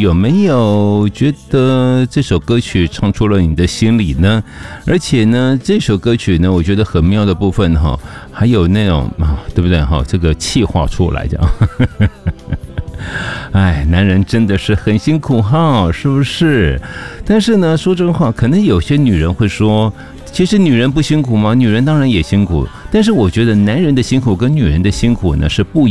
有没有觉得这首歌曲唱出了你的心里呢？而且呢，这首歌曲呢，我觉得很妙的部分哈，还有那种对不对哈？这个气化出来这样。哎，男人真的是很辛苦哈，是不是？但是呢，说真话，可能有些女人会说，其实女人不辛苦吗？女人当然也辛苦，但是我觉得男人的辛苦跟女人的辛苦呢是不一样的。